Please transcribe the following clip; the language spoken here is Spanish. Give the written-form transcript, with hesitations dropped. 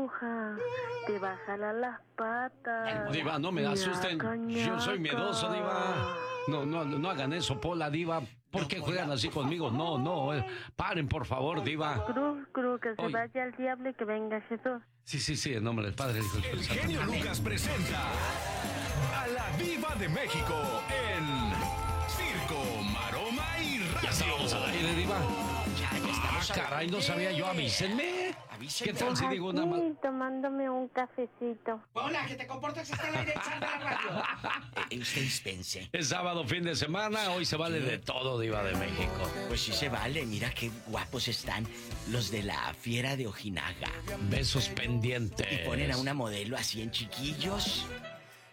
bruja te va a jalar las patas. Diva, no me asusten. Yo soy miedoso, Diva. No hagan eso, Pola, Diva. ¿Por qué juegan así conmigo? No, paren, por favor, Diva. Cruz, que se vaya al diablo y que venga Jesús. Sí, en nombre del Padre, Hijo y El Espíritu Santo. genio Lucas presenta a la Diva de México en Circo, Maroma y Radio. Ya estábamos al aire, Diva. Caray, no sabía yo, avísenme. ¿Qué tal si digo una más? Tomándome un cafecito. Hola, que te comportas, está al aire echando la radio. Usted dispense. Es sábado, fin de semana, hoy se vale de todo, Diva de México. Pues sí se vale, mira qué guapos están los de la Fiera de Ojinaga. Besos pendientes. Y ponen a una modelo así en chiquillos.